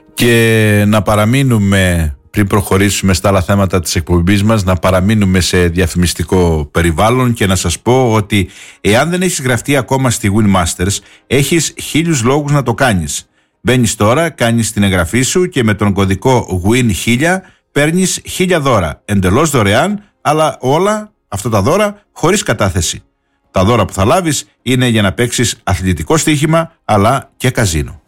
Και να παραμείνουμε, πριν προχωρήσουμε στα άλλα θέματα της εκπομπής μας, να παραμείνουμε σε διαφημιστικό περιβάλλον και να σας πω ότι εάν δεν έχεις γραφτεί ακόμα στη Winmasters, έχεις 1000 λόγους να το κάνεις. Μπαίνεις τώρα, κάνεις την εγγραφή σου και με τον κωδικό WIN1000 παίρνεις 1000 δώρα. Εντελώς δωρεάν, αλλά όλα αυτά τα δώρα χωρίς κατάθεση. Τα δώρα που θα λάβεις είναι για να παίξεις αθλητικό στοίχημα αλλά και καζίνο.